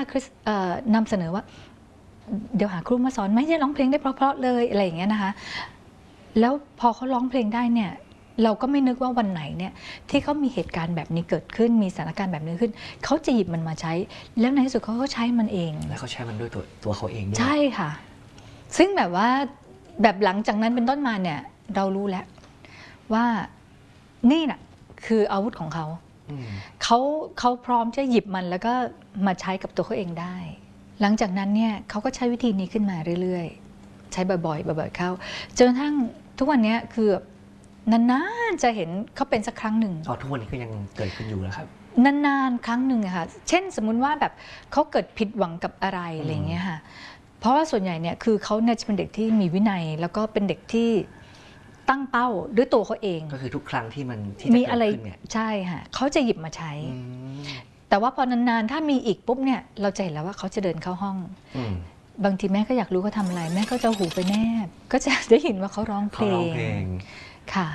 คริสนำเสนอว่าเดี๋ยวหาครูมาสอนไม่ใช่ร้องเพลงได้เพราะๆเลยอะไรอย่างเงี้ยนะคะแล้วพอเขาร้องเพลงได้เนี่ยเราก็ไม่นึกว่าวันไหนเนี่ยที่เขามีเหตุการณ์แบบนี้เกิดขึ้นมีสถานการณ์แบบนี้ขึ้นเขาจะหยิบมันมาใช้แล้วในที่สุดเขาก็ใช้มันเองแล้วเขาใช้มันด้วยตัวเขาเองใช่ค่ะซึ่งแบบว่าแบบหลังจากนั้นเป็นต้นมาเนี่ยเรารู้แล้วว่านี่น่ะคืออาวุธของเขาเขาพร้อมจะหยิบมันแล้วก็มาใช้กับตัวเขาเองได้หลังจากนั้นเนี่ยเขาก็ใช้วิธีนี้ขึ้นมาเรื่อยๆใช้บ่อยๆเข้าจนกระทั่งทุกวันนี้คือนานๆจะเห็นเขาเป็นสักครั้งหนึ่งทุกวันนี้ก็ยังเกิดขึ้นอยู่นะครับนานๆครั้งหนึ่งอะค่ะเช่นสมมุติว่าแบบเขาเกิดผิดหวังกับอะไรอะไรเงี้ยค่ะเพราะว่าส่วนใหญ่เนี่ยคือเขาเนี่ยจะเป็นเด็กที่มีวินัยแล้วก็เป็นเด็กที่ตั้งเป้าด้วยตัวเขาเองก็คือทุกครั้งที่มันมีอะไรใช่ค่ะเขาจะหยิบมาใช้แต่ว่าพอนานๆถ้ามีอีกปุ๊บเนี่ยเราจะเห็นแล้วว่าเขาจะเดินเข้าห้องบางทีแม่ก็อยากรู้เขาทำอะไรแม่ก็จะหูไปแนบก็จะได้ยินว่าเขาร้องเพลงค่ะ